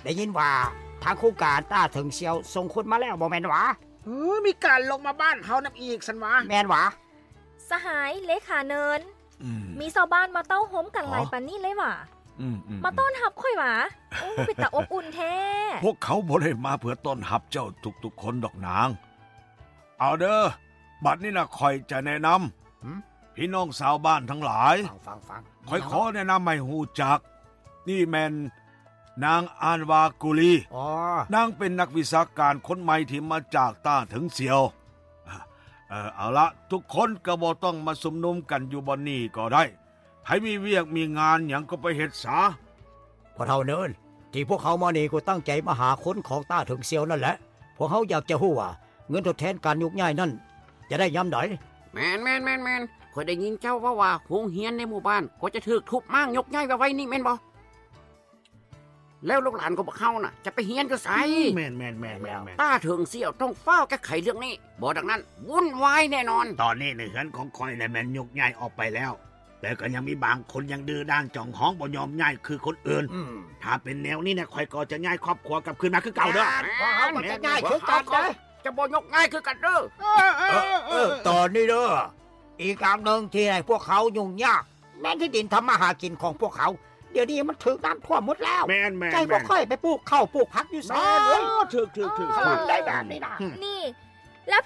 ได้ยินว่าทางโครงการต้าถึงเซียวส่งคนมาแล้วบ่แม่นหวะมีการลงมาบ้านเฮานำอีกสันวะแม่นหวะสหายเลขาเนินมีชาวบ้านมาเต้าห้มกันหลายปานนี้เลยว่ะมาต้อนรับค่อยหวะโอ้เป็นตาอบอุ่นแท้พวกเขาบ่ได้มาเพื่อต้อนรับเจ้าทุกๆคนดอกนางเอาเด้อบัดนี้นะคอยจะแนะนำพี่น้องชาวบ้านทั้งหลายฟังคอยขอแนะนำให้ฮู้จักนี่แม่นนางอานวากุลีนางเป็นนักวิชาการคนใหม่ที่มาจากต้าถึงเสียวเอาละทุกคนก็บ่ต้องมาสุมนุมกันอยู่บนนี้ก็ได้ใครมีเวียกมีงานหยังก็ไปเฮ็ดซะพอเท่าเนินที่พวกเขามานี่ก็ตั้งใจมาหาคนของต้าถึงเสียวนั่นแหละพวกเขาอยากจะฮู้ว่าเงินทดแทนการยกย้ายนั่นจะได้ยามใดแม่นข้อยได้ยินเจ้าว่าโรงเรียนในหมู่บ้านก็จะถูกทุบมั่งยกย้ายไว้นี่แม่นบ่แล้วลูกหลานของพวกเขาน่ะจะไปเรียนก็ไสแม่นต้าถึงเสี่ยวต้องเฝ้าแก้ไขเรื่องนี้บ่ดังนั้นวุ่นวายแน่นอนตอนนี้ในเฮือนของคอยและแม่นยกย้ายออกไปแล้วแต่ก็ยังมีบางคนยังดื้อด้านจ่องห้องบ่ยอมย้ายคือคนอื่นถ้าเป็นแนวนี้เนี่ยคอยก็จะย้ายครอบครัวกลับคืนมาคือเก่าเด้อเขาก็จะย้ายคือกันเด้อจะบ่ยกย้ายคือกันเด้อตอนนี้เด้ออีกอย่างนึงที่ให้พวกเขายุ่งยากแม้ที่ดินทำมาหากินของพวกเขาเดี๋ยวนี้มันถึงน้ำท่วมหมดแล้วใจบ่ค่อยไปปลูกข้าวปลูกผักอยู่ซ่เลยถึกเขาได้แบบนี้นะนี่